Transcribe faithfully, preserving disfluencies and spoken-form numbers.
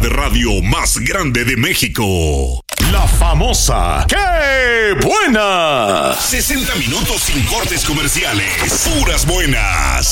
de radio más grande de México. La famosa ¡Qué buena! sesenta minutos sin cortes comerciales. Puras buenas.